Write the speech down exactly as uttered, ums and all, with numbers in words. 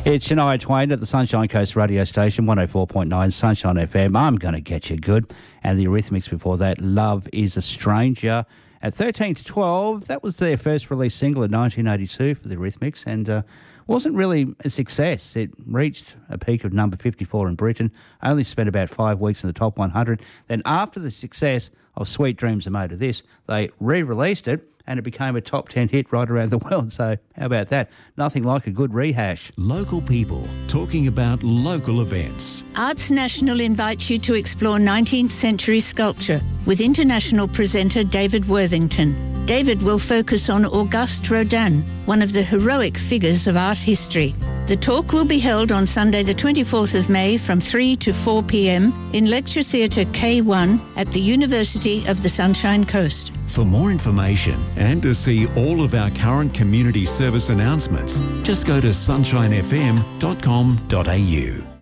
It's Shania Twain at the Sunshine Coast radio station, one oh four point nine Sunshine F M. I'm going to get you good. And the Eurythmics before that, Love is a Stranger. At thirteen to twelve, that was their first release single in nineteen eighty-two for the Eurythmics, and uh, wasn't really a success. It reached a peak of number fifty-four in Britain, only spent about five weeks in the top one hundred. Then after the success of Sweet Dreams Are Made of This, they re-released it, and it became a top ten hit right around the world. So how about that? Nothing like a good rehash. Local people talking about local events. Arts National invites you to explore nineteenth century sculpture with international presenter David Worthington. David will focus on Auguste Rodin, one of the heroic figures of art history. The talk will be held on Sunday the twenty-fourth of May from three to four p.m. in Lecture Theatre K one at the University of the Sunshine Coast. For more information and to see all of our current community service announcements, just go to sunshine f m dot com dot a u.